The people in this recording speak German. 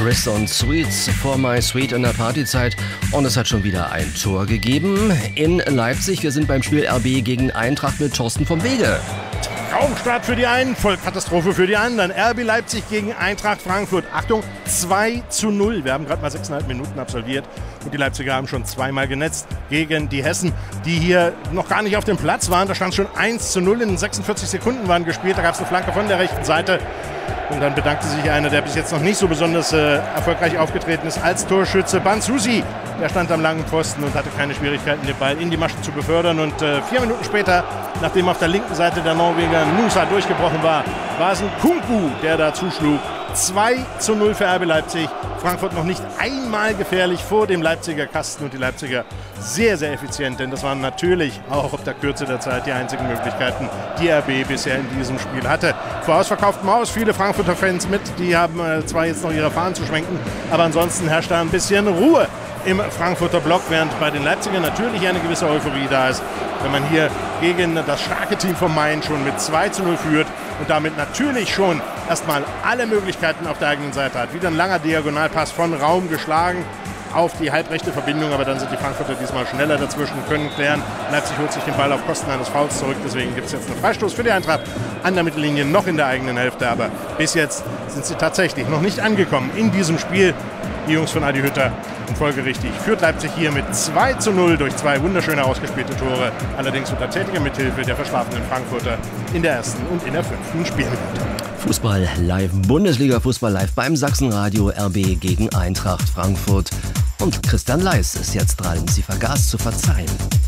Chris und Sweets for my sweet in der Partyzeit. Und es hat schon wieder ein Tor gegeben in Leipzig. Wir sind beim Spiel RB gegen Eintracht mit Thorsten vom Wege. Traumstart für die einen, Vollkatastrophe für die anderen. RB Leipzig gegen Eintracht Frankfurt. Achtung, 2:0. Wir haben gerade mal 6,5 Minuten absolviert und die Leipziger haben schon zweimal genetzt gegen die Hessen, die hier noch gar nicht auf dem Platz waren. Da stand schon 1:0, in 46 Sekunden waren gespielt. Da gab es eine Flanke von der rechten Seite. Und dann bedankte sich einer, der bis jetzt noch nicht so besonders erfolgreich aufgetreten ist, als Torschütze Bansusi. Der stand am langen Pfosten und hatte keine Schwierigkeiten, den Ball in die Maschen zu befördern. Und 4 Minuten später, nachdem auf der linken Seite der Norweger Nusa durchgebrochen war, war es ein Kunku, der da zuschlug. 2:0 für RB Leipzig. Frankfurt noch nicht einmal gefährlich vor dem Leipziger Kasten und die Leipziger sehr, sehr effizient, denn das waren natürlich auch auf der Kürze der Zeit die einzigen Möglichkeiten, die RB bisher in diesem Spiel hatte. Vor ausverkauftem Haus, viele Frankfurter Fans mit, die haben zwar jetzt noch ihre Fahnen zu schwenken, aber ansonsten herrscht da ein bisschen Ruhe im Frankfurter Block, während bei den Leipzigern natürlich eine gewisse Euphorie da ist, wenn man hier gegen das starke Team von Mainz schon mit 2:0 führt und damit natürlich schon erstmal alle Möglichkeiten auf der eigenen Seite hat. Wieder ein langer Diagonalpass von Raum geschlagen auf die halbrechte Verbindung, aber dann sind die Frankfurter diesmal schneller dazwischen, können klären. Leipzig holt sich den Ball auf Kosten eines Fouls zurück, deswegen gibt es jetzt einen Freistoß für die Eintracht an der Mittellinie, noch in der eigenen Hälfte, aber bis jetzt sind sie tatsächlich noch nicht angekommen in diesem Spiel. Die Jungs von Adi Hütter, und folgerichtig führt Leipzig hier mit 2:0 durch 2 wunderschöne ausgespielte Tore, allerdings unter tätiger Mithilfe der verschlafenen Frankfurter in der ersten und in der 5. Spielminute. Fußball live, Bundesliga Fußball live beim Sachsenradio. RB gegen Eintracht Frankfurt. Und Christian Leis ist jetzt dran. Sie vergaß zu verzeihen.